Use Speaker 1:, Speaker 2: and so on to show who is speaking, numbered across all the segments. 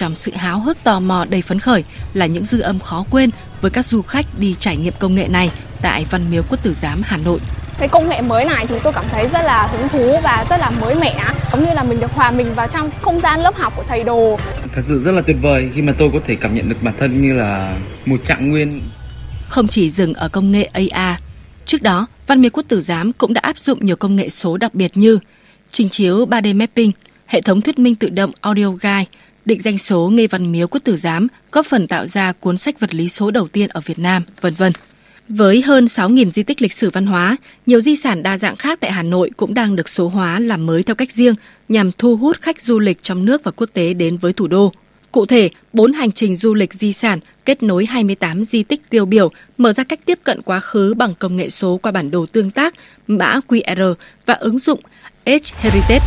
Speaker 1: trong sự háo hức tò mò đầy phấn khởi là những dư âm khó quên với các du khách đi trải nghiệm công nghệ này tại Văn Miếu Quốc Tử Giám Hà Nội.
Speaker 2: Cái công nghệ mới này thì tôi cảm thấy rất là hứng thú và rất là mới mẻ, giống như là mình được hòa mình vào trong không gian lớp học của thầy đồ.
Speaker 3: Thật sự rất là tuyệt vời khi mà tôi có thể cảm nhận được bản thân như là một trạng nguyên.
Speaker 1: Không chỉ dừng ở công nghệ AR, trước đó Văn Miếu Quốc Tử Giám cũng đã áp dụng nhiều công nghệ số đặc biệt như trình chiếu 3D mapping, hệ thống thuyết minh tự động Audio Guide, định danh số Nghê Văn Miếu Quốc Tử Giám, góp phần tạo ra cuốn sách vật lý số đầu tiên ở Việt Nam, v.v. Với hơn 6.000 di tích lịch sử văn hóa, nhiều di sản đa dạng khác tại Hà Nội cũng đang được số hóa làm mới theo cách riêng nhằm thu hút khách du lịch trong nước và quốc tế đến với thủ đô. Cụ thể, 4 hành trình du lịch di sản kết nối 28 di tích tiêu biểu, mở ra cách tiếp cận quá khứ bằng công nghệ số qua bản đồ tương tác, mã QR và ứng dụng Edge Heritage.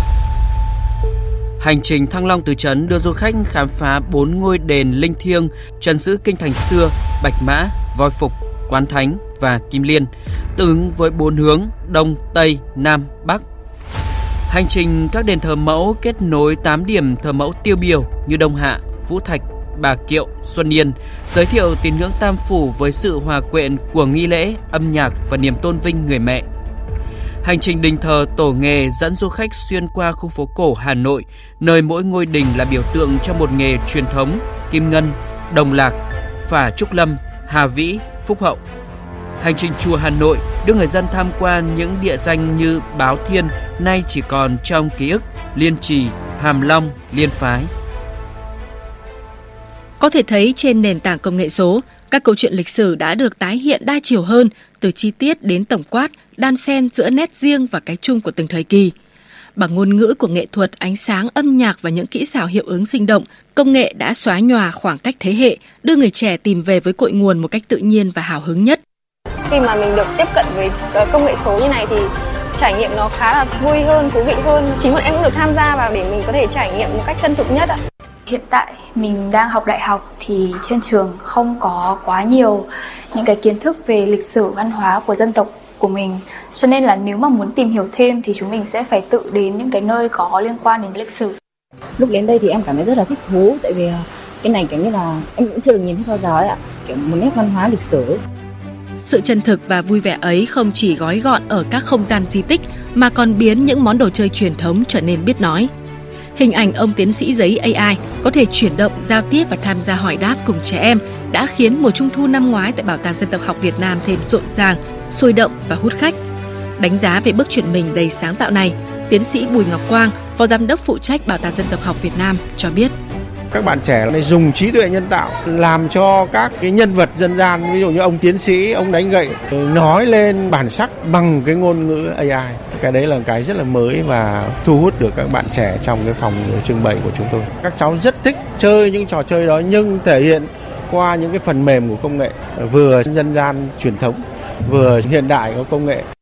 Speaker 4: Hành trình Thăng Long Tứ Trấn đưa du khách khám phá 4 ngôi đền linh thiêng trấn giữ kinh thành xưa, Bạch Mã, Voi Phục, Quán Thánh và Kim Liên, tương ứng với 4 hướng Đông, Tây, Nam, Bắc. Hành trình các đền thờ mẫu kết nối 8 điểm thờ mẫu tiêu biểu như Đông Hạ, Vũ Thạch, Bà Kiệu, Xuân Yên, giới thiệu tín ngưỡng Tam Phủ với sự hòa quyện của nghi lễ, âm nhạc và niềm tôn vinh người mẹ. Hành trình đình thờ Tổ nghề dẫn du khách xuyên qua khu phố cổ Hà Nội, nơi mỗi ngôi đình là biểu tượng cho một nghề truyền thống, Kim Ngân, Đồng Lạc, Phả Trúc Lâm, Hà Vĩ, Phúc Hậu. Hành trình chùa Hà Nội đưa người dân tham quan những địa danh như Báo Thiên, nay chỉ còn trong ký ức, Liên Trì, Hàm Long, Liên Phái.
Speaker 1: Có thể thấy trên nền tảng công nghệ số, các câu chuyện lịch sử đã được tái hiện đa chiều hơn, từ chi tiết đến tổng quát, đan xen giữa nét riêng và cái chung của từng thời kỳ. Bằng ngôn ngữ của nghệ thuật, ánh sáng, âm nhạc và những kỹ xảo hiệu ứng sinh động, công nghệ đã xóa nhòa khoảng cách thế hệ, đưa người trẻ tìm về với cội nguồn một cách tự nhiên và hào hứng nhất.
Speaker 2: Khi mà mình được tiếp cận với công nghệ số như này thì trải nghiệm nó khá là vui hơn, thú vị hơn. Chính bọn em cũng được tham gia vào để mình có thể trải nghiệm một cách chân thực nhất ạ.
Speaker 5: Hiện tại mình đang học đại học thì trên trường không có quá nhiều những cái kiến thức về lịch sử văn hóa của dân tộc của mình. Cho nên là nếu mà muốn tìm hiểu thêm thì chúng mình sẽ phải tự đến những cái nơi có liên quan đến lịch sử.
Speaker 6: Lúc đến đây thì em cảm thấy rất là thích thú, tại vì cái này kiểu như là em cũng chưa được nhìn thấy bao giờ ấy ạ, kiểu một nét văn hóa lịch sử ấy.
Speaker 1: Sự chân thực và vui vẻ ấy không chỉ gói gọn ở các không gian di tích mà còn biến những món đồ chơi truyền thống trở nên biết nói. Hình ảnh ông tiến sĩ giấy AI có thể chuyển động, giao tiếp và tham gia hỏi đáp cùng trẻ em đã khiến mùa Trung thu năm ngoái tại Bảo tàng Dân tộc học Việt Nam thêm rộn ràng, sôi động và hút khách. Đánh giá về bước chuyển mình đầy sáng tạo này, tiến sĩ Bùi Ngọc Quang, Phó Giám đốc phụ trách Bảo tàng Dân tộc học Việt Nam cho biết.
Speaker 7: Các bạn trẻ này dùng trí tuệ nhân tạo làm cho các cái nhân vật dân gian, ví dụ như ông tiến sĩ, ông đánh gậy, nói lên bản sắc bằng cái ngôn ngữ AI. Cái đấy là cái rất là mới và thu hút được các bạn trẻ trong cái phòng trưng bày của chúng tôi. Các cháu rất thích chơi những trò chơi đó nhưng thể hiện qua những cái phần mềm của công nghệ, vừa dân gian truyền thống, vừa hiện đại có công nghệ.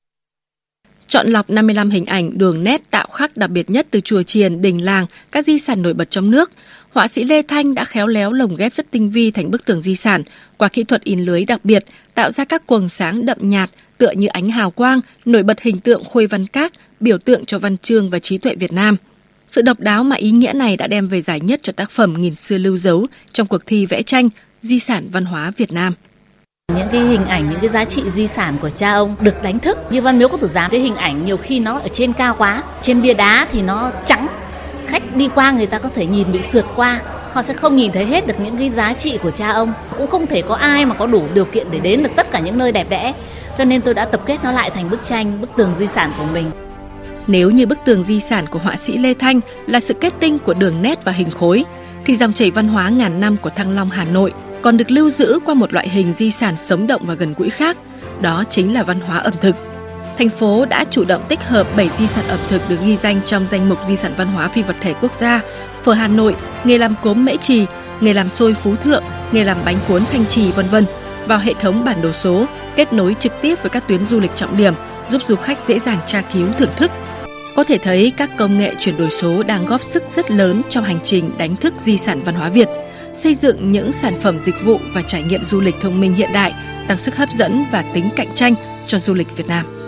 Speaker 1: Chọn lọc 55 hình ảnh đường nét tạo khắc đặc biệt nhất từ chùa chiền, đình làng, các di sản nổi bật trong nước. Họa sĩ Lê Thanh đã khéo léo lồng ghép rất tinh vi thành bức tường di sản qua kỹ thuật in lưới đặc biệt, tạo ra các quầng sáng đậm nhạt tựa như ánh hào quang, nổi bật hình tượng Khuê Văn Các, biểu tượng cho văn chương và trí tuệ Việt Nam. Sự độc đáo mà ý nghĩa này đã đem về giải nhất cho tác phẩm Nghìn xưa lưu dấu trong cuộc thi vẽ tranh Di sản văn hóa Việt Nam.
Speaker 8: Những cái hình ảnh, những cái giá trị di sản của cha ông được đánh thức. Như Văn Miếu Quốc Tử Giám, cái hình ảnh nhiều khi nó ở trên cao quá, trên bia đá thì nó trắng. Khách đi qua người ta có thể nhìn bị sượt qua, họ sẽ không nhìn thấy hết được những cái giá trị của cha ông. Cũng không thể có ai mà có đủ điều kiện để đến được tất cả những nơi đẹp đẽ. Cho nên tôi đã tập kết nó lại thành bức tranh, bức tường di sản của mình.
Speaker 1: Nếu như bức tường di sản của họa sĩ Lê Thanh là sự kết tinh của đường nét và hình khối, thì dòng chảy văn hóa ngàn năm của Thăng Long Hà Nội còn được lưu giữ qua một loại hình di sản sống động và gần gũi khác, đó chính là văn hóa ẩm thực. Thành phố đã chủ động tích hợp 7 di sản ẩm thực được ghi danh trong danh mục di sản văn hóa phi vật thể quốc gia: phở Hà Nội, nghề làm cốm Mễ Trì, nghề làm xôi Phú Thượng, nghề làm bánh cuốn Thanh Trì, v.v. vào hệ thống bản đồ số, kết nối trực tiếp với các tuyến du lịch trọng điểm, giúp du khách dễ dàng tra cứu thưởng thức. Có thể thấy các công nghệ chuyển đổi số đang góp sức rất lớn trong hành trình đánh thức di sản văn hóa Việt, xây dựng những sản phẩm dịch vụ và trải nghiệm du lịch thông minh hiện đại, tăng sức hấp dẫn và tính cạnh tranh cho du lịch Việt Nam.